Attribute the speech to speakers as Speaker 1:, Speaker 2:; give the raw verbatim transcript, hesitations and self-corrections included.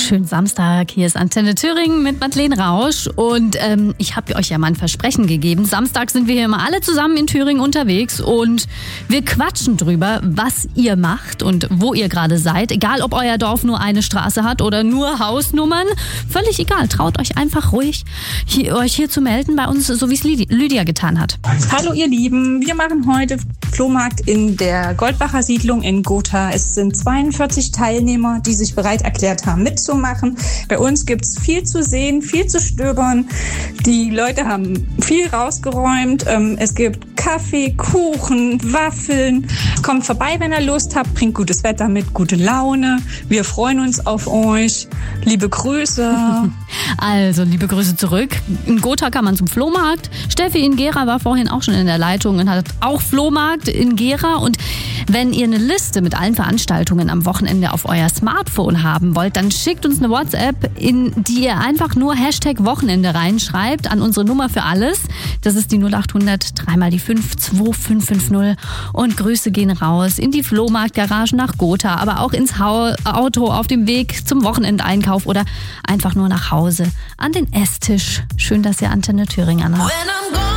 Speaker 1: Schönen Samstag, hier ist Antenne Thüringen mit Madeleine Rausch und ähm, ich habe euch ja mal ein Versprechen gegeben. Samstag sind wir hier immer alle zusammen in Thüringen unterwegs und wir quatschen drüber, was ihr macht und wo ihr gerade seid. Egal, ob euer Dorf nur eine Straße hat oder nur Hausnummern, völlig egal. Traut euch einfach ruhig, hier, euch hier zu melden bei uns, so wie es Lydia getan hat.
Speaker 2: Hallo ihr Lieben, wir machen heute Flohmarkt in der Goldbacher Siedlung in Gotha. Es sind zweiundvierzig Teilnehmer, die sich bereit erklärt haben, mitzumachen. Bei uns gibt es viel zu sehen, viel zu stöbern. Die Leute haben viel rausgeräumt. Es gibt Kaffee, Kuchen, Waffeln. Kommt vorbei, wenn ihr Lust habt. Bringt gutes Wetter mit, gute Laune. Wir freuen uns auf euch. Liebe Grüße.
Speaker 1: Also, liebe Grüße zurück. In Gotha kann man zum Flohmarkt. Steffi in Gera war vorhin auch schon in der Leitung und hat auch Flohmarkt in Gera. Und wenn ihr eine Liste mit allen Veranstaltungen am Wochenende auf euer Smartphone haben wollt, dann schickt uns eine WhatsApp, in die ihr einfach nur Hashtag Wochenende reinschreibt an unsere Nummer für alles. Das ist die null acht hundert drei mal die fünf zwei fünf fünf null. Und Grüße gehen raus in die Flohmarktgarage nach Gotha, aber auch ins Auto auf dem Weg zum Wochenendeinkauf oder einfach nur nach Hause an den Esstisch. Schön, dass ihr Antenne Thüringen anhabt.